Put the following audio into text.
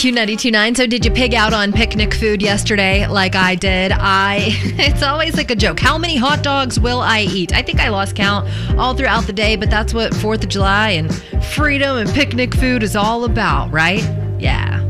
Q92.9. So did you pig out on picnic food yesterday like I did? It's always like a joke. How many hot dogs will I eat? I think I lost count all throughout the day, but that's what 4th of July and freedom and picnic food is all about, right? Yeah.